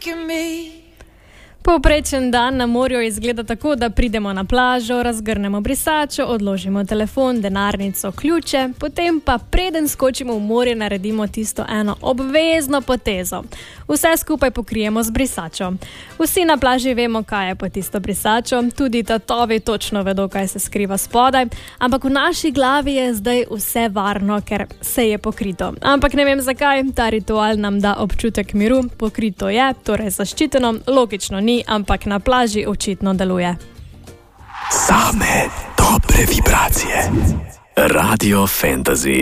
Povprečen dan na morju izgleda tako, da pridemo na plažo, razgrnemo brisačo, odložimo telefon, denarnico, ključe, potem pa preden skočimo v morje, naredimo tisto eno obvezno potezo. Vse skupaj pokrijemo z brisačo. Vsi na plaži vemo, kaj je pod tisto brisačo, tudi tatovi točno vedo, kaj se skriva spodaj, ampak v naši glavi je zdaj vse varno, ker se je pokrito. Ampak ne vem zakaj, ta ritual nam da občutek miru, pokrito je, torej zaščiteno, logično ni, ampak na plaži očitno deluje. Same dobre vibracije. Radio Fantasy.